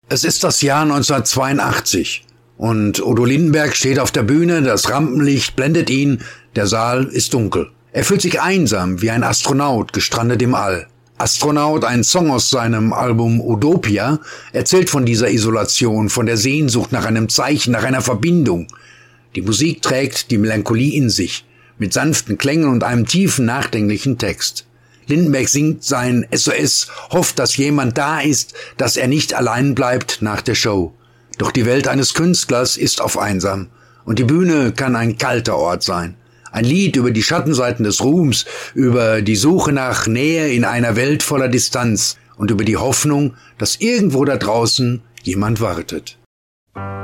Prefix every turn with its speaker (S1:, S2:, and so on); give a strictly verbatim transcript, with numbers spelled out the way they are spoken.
S1: Es ist das Jahr neunzehnhundertzweiundachtzig und Udo Lindenberg steht auf der Bühne, das Rampenlicht blendet ihn, der Saal ist dunkel. Er fühlt sich einsam wie ein Astronaut gestrandet im All. Astronaut, ein Song aus seinem Album Utopia, erzählt von dieser Isolation, von der Sehnsucht nach einem Zeichen, nach einer Verbindung. Die Musik trägt die Melancholie in sich, mit sanften Klängen und einem tiefen, nachdenklichen Text. Lindenberg singt sein S O S, hofft, dass jemand da ist, dass er nicht allein bleibt nach der Show. Doch die Welt eines Künstlers ist auf einsam und die Bühne kann ein kalter Ort sein. Ein Lied über die Schattenseiten des Ruhms, über die Suche nach Nähe in einer Welt voller Distanz und über die Hoffnung, dass irgendwo da draußen jemand wartet.